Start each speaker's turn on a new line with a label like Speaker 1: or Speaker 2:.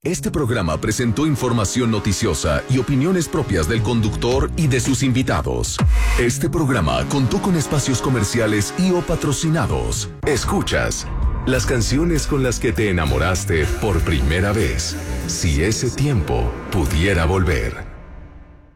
Speaker 1: Este programa presentó información noticiosa y opiniones propias del conductor y de sus invitados. Este programa contó con espacios comerciales y o patrocinados. Escuchas las canciones con las que te enamoraste por primera vez. Si ese tiempo pudiera volver.